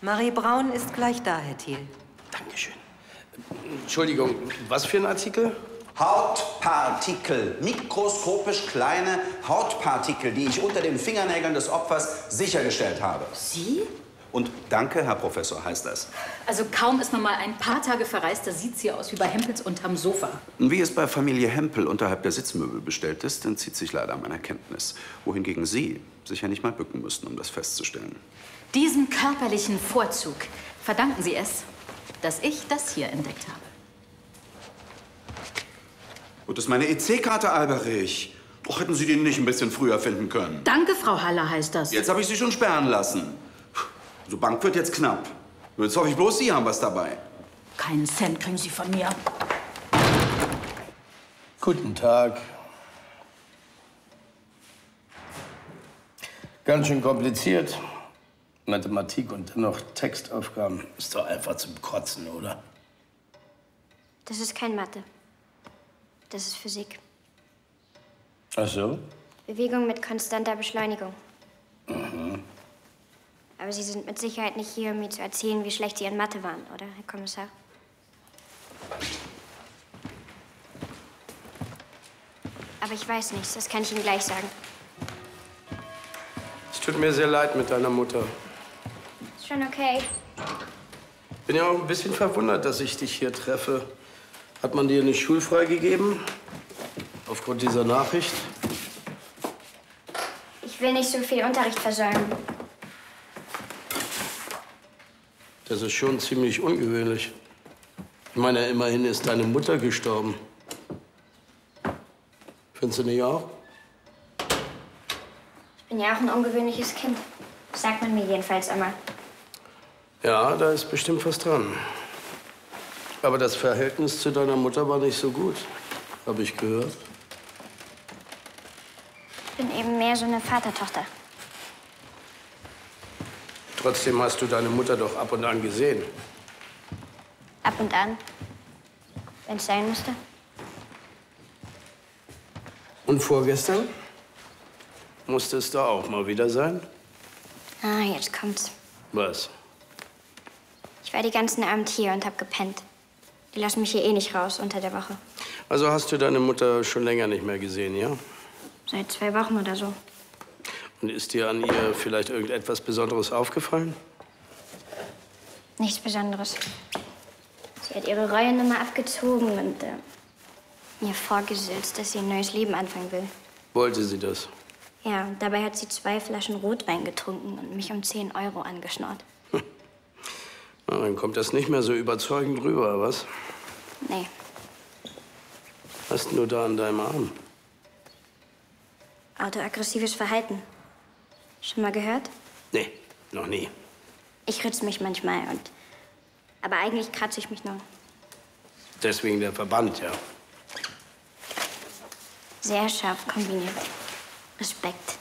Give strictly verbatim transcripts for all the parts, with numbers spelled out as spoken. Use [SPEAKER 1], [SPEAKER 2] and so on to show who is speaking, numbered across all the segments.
[SPEAKER 1] Marie Braun ist gleich da, Herr Thiel.
[SPEAKER 2] Dankeschön. Entschuldigung, was für ein Artikel?
[SPEAKER 3] Hautpartikel, mikroskopisch kleine Hautpartikel, die ich unter den Fingernägeln des Opfers sichergestellt habe.
[SPEAKER 4] Sie?
[SPEAKER 3] Und danke, Herr Professor, heißt das.
[SPEAKER 4] Also kaum ist man mal ein paar Tage verreist, da sieht's hier aus wie bei Hempels unterm Sofa.
[SPEAKER 3] Wie es bei Familie Hempel unterhalb der Sitzmöbel bestellt ist, entzieht sich leider meiner Kenntnis. Wohingegen Sie sich ja nicht mal bücken müssten, um das festzustellen.
[SPEAKER 4] Diesem körperlichen Vorzug verdanken Sie es, dass ich das hier entdeckt habe.
[SPEAKER 3] Und das ist meine E C-Karte, Alberich. Doch hätten Sie die nicht ein bisschen früher finden können.
[SPEAKER 4] Danke, Frau Haller, heißt das.
[SPEAKER 3] Jetzt habe ich Sie schon sperren lassen. So, Bank wird jetzt knapp. Jetzt hoffe ich bloß, Sie haben was dabei.
[SPEAKER 4] Keinen Cent kriegen Sie von mir.
[SPEAKER 2] Guten Tag. Ganz schön kompliziert. Mathematik und dann noch Textaufgaben. Ist doch einfach zum Kotzen, oder?
[SPEAKER 5] Das ist kein Mathe. Das ist Physik.
[SPEAKER 2] Ach so?
[SPEAKER 5] Bewegung mit konstanter Beschleunigung.
[SPEAKER 2] Mhm.
[SPEAKER 5] Aber Sie sind mit Sicherheit nicht hier, um mir zu erzählen, wie schlecht Sie in Mathe waren, oder, Herr Kommissar? Aber ich weiß nichts, das kann ich Ihnen gleich sagen.
[SPEAKER 2] Es tut mir sehr leid mit deiner Mutter.
[SPEAKER 5] Ist schon okay.
[SPEAKER 2] Bin ja auch ein bisschen verwundert, dass ich dich hier treffe. Hat man dir nicht schulfrei gegeben? Aufgrund dieser Nachricht?
[SPEAKER 5] Ich will nicht so viel Unterricht versäumen.
[SPEAKER 2] Das ist schon ziemlich ungewöhnlich. Ich meine, immerhin ist deine Mutter gestorben. Findest du nicht auch?
[SPEAKER 5] Ich bin ja auch ein ungewöhnliches Kind. Sagt man mir jedenfalls immer.
[SPEAKER 2] Ja, da ist bestimmt was dran. Aber das Verhältnis zu deiner Mutter war nicht so gut, habe ich gehört.
[SPEAKER 5] Ich bin eben mehr so eine Vater-Tochter.
[SPEAKER 2] Trotzdem hast du deine Mutter doch ab und an gesehen.
[SPEAKER 5] Ab und an. Wenn es sein musste.
[SPEAKER 2] Und vorgestern? Musste es da auch mal wieder sein?
[SPEAKER 5] Ah, jetzt kommt's.
[SPEAKER 2] Was?
[SPEAKER 5] Ich war die ganzen Abend hier und hab gepennt. Die lassen mich hier eh nicht raus unter der Woche.
[SPEAKER 2] Also hast du deine Mutter schon länger nicht mehr gesehen, ja?
[SPEAKER 5] Seit zwei Wochen oder so.
[SPEAKER 2] Und ist dir an ihr vielleicht irgendetwas Besonderes aufgefallen?
[SPEAKER 5] Nichts Besonderes. Sie hat ihre Reuenummer abgezogen und äh, mir vorgesetzt, dass sie ein neues Leben anfangen will.
[SPEAKER 2] Wollte sie das?
[SPEAKER 5] Ja, und dabei hat sie zwei Flaschen Rotwein getrunken und mich um zehn Euro angeschnort.
[SPEAKER 2] Na, dann kommt das nicht mehr so überzeugend rüber, was?
[SPEAKER 5] Nee.
[SPEAKER 2] Was denn nur da an deinem Arm?
[SPEAKER 5] Autoaggressives Verhalten. Schon mal gehört?
[SPEAKER 2] Nee, noch nie.
[SPEAKER 5] Ich ritz mich manchmal und... Aber eigentlich kratze ich mich nur.
[SPEAKER 2] Deswegen der Verband, ja.
[SPEAKER 5] Sehr scharf kombiniert. Respekt.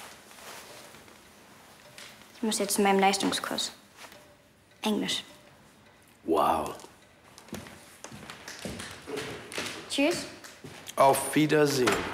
[SPEAKER 5] Ich muss jetzt zu meinem Leistungskurs. Englisch.
[SPEAKER 2] Wow.
[SPEAKER 5] Tschüss.
[SPEAKER 2] Auf Wiedersehen.